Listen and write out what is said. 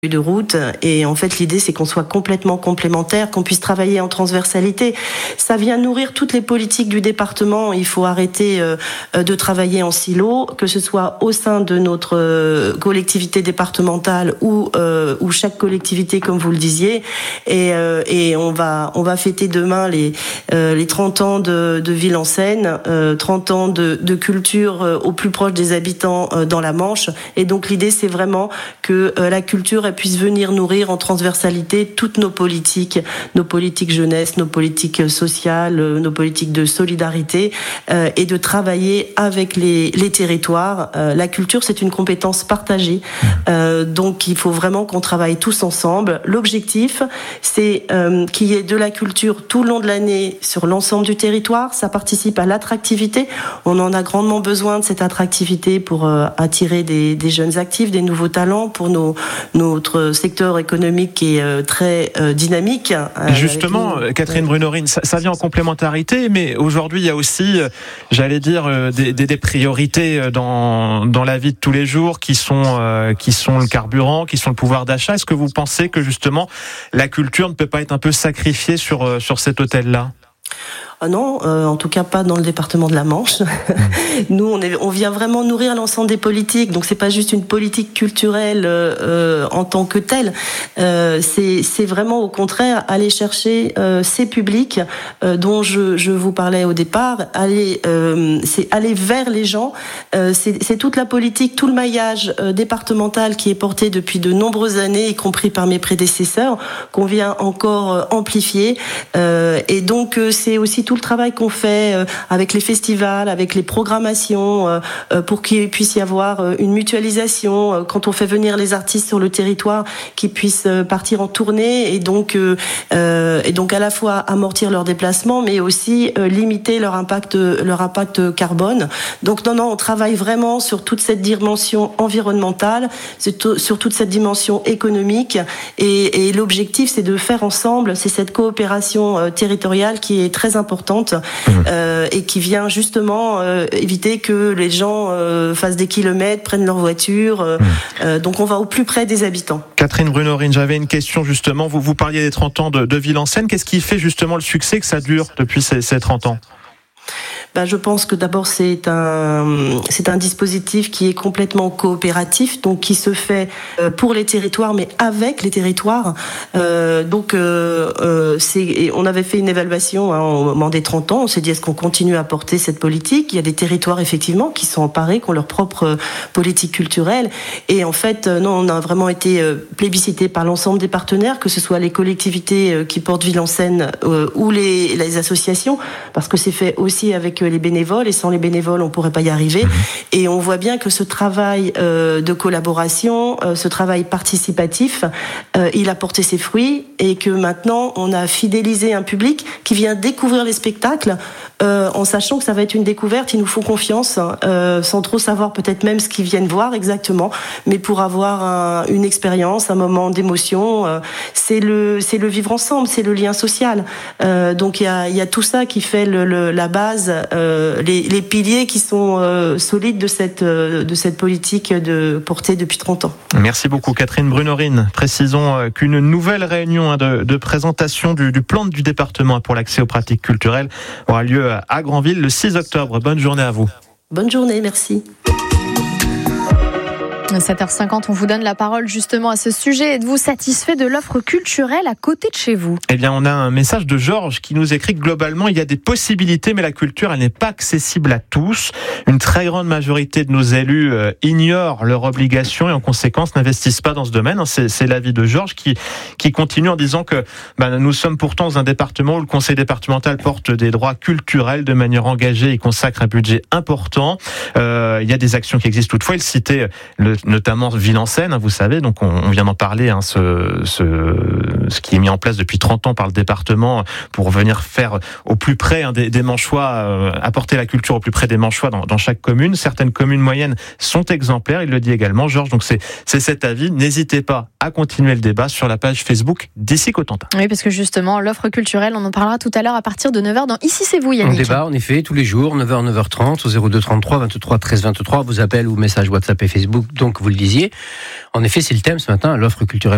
de route, et en fait l'idée c'est qu'on soit complètement complémentaires, qu'on puisse travailler en transversalité. Ça vient nourrir toutes les politiques du département. Il faut arrêter de travailler en silo, que ce soit au sein de notre collectivité départementale ou chaque collectivité, comme vous le disiez, et on va fêter demain les 30 ans de Ville en Seine, 30 ans de culture au plus proche des habitants dans la Manche, et donc l'idée c'est vraiment que la culture puisse venir nourrir en transversalité toutes nos politiques jeunesse, nos politiques sociales, nos politiques de solidarité, et de travailler avec les territoires. La culture, c'est une compétence partagée, donc il faut vraiment qu'on travaille tous ensemble. L'objectif, c'est qu'il y ait de la culture tout le long de l'année sur l'ensemble du territoire. Ça participe à l'attractivité. On en a grandement besoin de cette attractivité pour attirer des jeunes actifs, des nouveaux talents pour notre secteur économique qui est très dynamique. Justement, Catherine Brunnerine, ça vient en complémentarité, mais aujourd'hui il y a aussi, j'allais dire, des priorités dans la vie de tous les jours qui sont le carburant, qui sont le pouvoir d'achat. Est-ce que vous pensez que justement la culture ne peut pas être un peu sacrifiée sur cet autel-là ? Non, en tout cas pas dans le département de la Manche. Nous, on vient vraiment nourrir l'ensemble des politiques. Donc c'est pas juste une politique culturelle en tant que telle. C'est vraiment au contraire aller chercher ces publics dont je vous parlais au départ. C'est aller vers les gens. C'est toute la politique, tout le maillage départemental qui est porté depuis de nombreuses années, y compris par mes prédécesseurs, qu'on vient encore amplifier. Et donc c'est aussi tout le travail qu'on fait avec les festivals, avec les programmations, pour qu'il puisse y avoir une mutualisation quand on fait venir les artistes sur le territoire, qu'ils puissent partir en tournée et donc à la fois amortir leurs déplacements, mais aussi limiter leur impact carbone. Donc non, on travaille vraiment sur toute cette dimension environnementale, sur toute cette dimension économique, et l'objectif c'est de faire ensemble, c'est cette coopération territoriale qui est très importante. Et qui vient justement éviter que les gens fassent des kilomètres, prennent leur voiture. Donc on va au plus près des habitants. Catherine Brunnerine, j'avais une question justement. Vous parliez des 30 ans de Ville en Seine. Qu'est-ce qui fait justement le succès que ça dure depuis ces 30 ans ? Je pense que d'abord c'est un dispositif qui est complètement coopératif, donc qui se fait pour les territoires, mais avec les territoires. On avait fait une évaluation au moment des 30 ans. On s'est dit, est-ce qu'on continue à porter cette politique ? Il y a des territoires effectivement qui sont emparés, qui ont leur propre politique culturelle. Et en fait, non, on a vraiment été plébiscité par l'ensemble des partenaires, que ce soit les collectivités qui portent Ville en Seine ou les associations, parce que c'est fait aussi avec les bénévoles, et sans les bénévoles on pourrait pas y arriver. Et on voit bien que ce travail de collaboration, ce travail participatif, il a porté ses fruits, et que maintenant on a fidélisé un public qui vient découvrir les spectacles en sachant que ça va être une découverte. Ils nous font confiance, sans trop savoir peut-être même ce qu'ils viennent voir exactement, mais pour avoir une expérience, un moment d'émotion. C'est le vivre ensemble, c'est le lien social. Donc il y a tout ça qui fait la base, les piliers qui sont solides de cette politique portée depuis 30 ans. Merci beaucoup Catherine Brunnerine. Précisons qu'une nouvelle réunion de présentation du plan du département pour l'accès aux pratiques culturelles aura lieu à Granville le 6 octobre. Bonne journée à vous. Bonne journée, merci. 7h50, on vous donne la parole justement à ce sujet. Êtes-vous satisfait de l'offre culturelle à côté de chez vous ? Eh bien, on a un message de Georges qui nous écrit que globalement, il y a des possibilités, mais la culture, elle n'est pas accessible à tous. Une très grande majorité de nos élus ignorent leurs obligations et en conséquence n'investissent pas dans ce domaine. C'est l'avis de Georges qui continue en disant que nous sommes pourtant dans un département où le conseil départemental porte des droits culturels de manière engagée et consacre un budget important. Il y a des actions qui existent toutefois. Il citait notamment Ville en Seine, vous savez, donc on vient d'en parler, ce qui est mis en place depuis 30 ans par le département pour venir faire au plus près des Manchois, apporter la culture au plus près des Manchois dans chaque commune. Certaines communes moyennes sont exemplaires, il le dit également Georges, donc c'est cet avis. N'hésitez pas à continuer le débat sur la page Facebook d'Ici Cotentin. Oui, parce que justement, l'offre culturelle, on en parlera tout à l'heure à partir de 9h dans Ici c'est vous, Yannick. On débat en effet tous les jours, 9h, 9h30 au 02 33 23 13 23, vos appels ou messages WhatsApp et Facebook, donc vous le disiez. En effet, c'est le thème ce matin, l'offre culturelle